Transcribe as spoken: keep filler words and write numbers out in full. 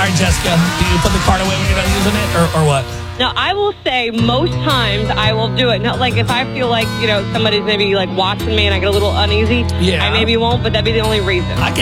All right, Jessica, do you put the card away when you're done using it, or, or what? Now, I will say most times I will do it. Not like if I feel like, you know, somebody's maybe like watching me and I get a little uneasy, Yeah. I maybe won't, but that'd be the only reason. I get